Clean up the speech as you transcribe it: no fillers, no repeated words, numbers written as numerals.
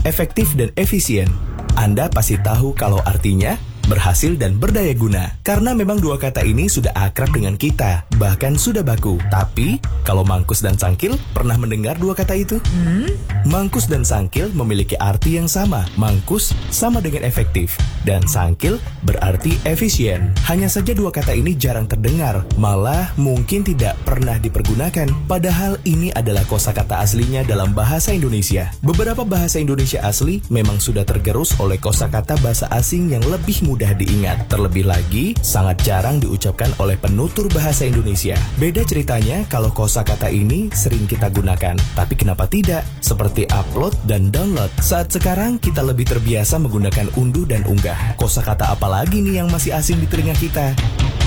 efektif dan efisien. Anda pasti tahu kalau artinya berhasil dan berdaya guna. Karena memang dua kata ini sudah akrab dengan kita, bahkan sudah baku. Tapi, kalau mangkus dan sangkil, pernah mendengar dua kata itu? Mangkus dan sangkil memiliki arti yang sama. Mangkus sama dengan efektif, dan sangkil berarti efisien. Hanya saja dua kata ini jarang terdengar, malah mungkin tidak pernah dipergunakan. Padahal ini adalah kosakata aslinya dalam bahasa Indonesia. Beberapa bahasa Indonesia asli memang sudah tergerus oleh kosakata bahasa asing yang lebih mudah diingat. Terlebih lagi, sangat jarang diucapkan oleh penutur bahasa Indonesia. Beda ceritanya kalau kosakata ini sering kita gunakan. Tapi kenapa tidak? Seperti upload dan download. Saat sekarang kita lebih terbiasa menggunakan unduh dan unggah. Kosakata apa lagi nih yang masih asing di telinga kita?